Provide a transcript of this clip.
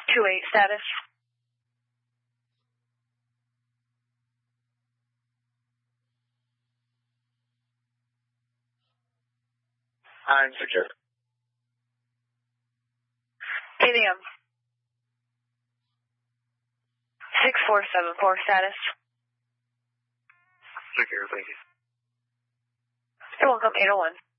28 status. I'm secure. KDM. 6474 status. Secure, thank you. You're welcome, 801.